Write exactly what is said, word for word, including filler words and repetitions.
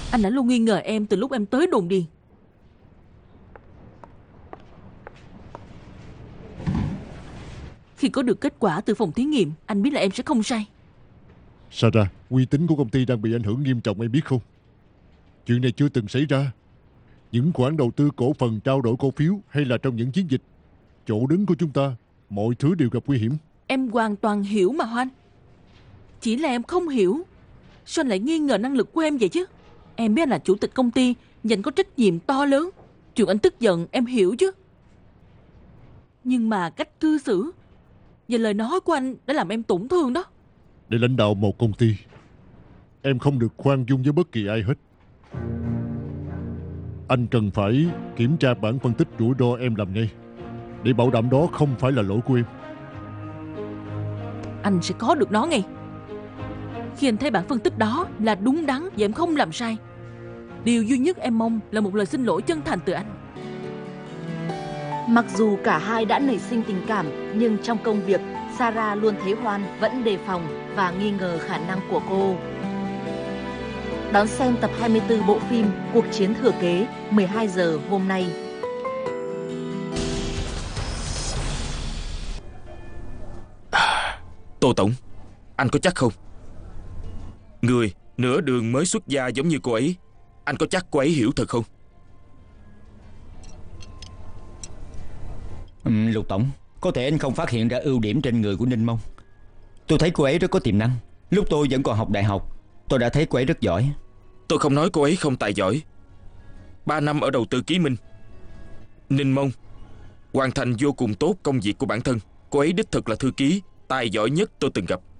Anh đã luôn nghi ngờ em từ lúc em tới đồn điền. Khi có được kết quả từ phòng thí nghiệm, anh biết là em sẽ không sai. Sarah, uy tín của công ty đang bị ảnh hưởng nghiêm trọng, em biết không? Chuyện này chưa từng xảy ra. Những khoản đầu tư cổ phần, trao đổi cổ phiếu hay là trong những chiến dịch, chỗ đứng của chúng ta, mọi thứ đều gặp nguy hiểm. Em hoàn toàn hiểu mà Hoan. Chỉ là em không hiểu sao anh lại nghi ngờ năng lực của em vậy chứ. Em biết anh là chủ tịch công ty, nhận có trách nhiệm to lớn. Chuyện anh tức giận em hiểu chứ. Nhưng mà cách cư xử và lời nói của anh đã làm em tổn thương đó. Để lãnh đạo một công ty, em không được khoan dung với bất kỳ ai hết. Anh cần phải kiểm tra bản phân tích rủi ro em làm ngay, để bảo đảm đó không phải là lỗi của em. Anh sẽ có được nó ngay. Khi anh thấy bản phân tích đó là đúng đắn và em không làm sai, điều duy nhất em mong là một lời xin lỗi chân thành từ anh. Mặc dù cả hai đã nảy sinh tình cảm, nhưng trong công việc, Sarah luôn thấy Hoan vẫn đề phòng và nghi ngờ khả năng của cô. Đón xem tập hai mươi tư bộ phim Cuộc chiến thừa kế mười hai giờ hôm nay. Tô Tổng, anh có chắc không? Người nửa đường mới xuất gia giống như cô ấy, anh có chắc cô ấy hiểu thật không? Ừ, Lục Tổng, có thể anh không phát hiện ra ưu điểm trên người của Ninh Mông. Tôi thấy cô ấy rất có tiềm năng. Lúc tôi vẫn còn học đại học, tôi đã thấy cô ấy rất giỏi. Tôi không nói cô ấy không tài giỏi. Ba năm ở đầu tư Ký Minh, Ninh Mông hoàn thành vô cùng tốt công việc của bản thân. Cô ấy đích thực là thư ký tài giỏi nhất tôi từng gặp.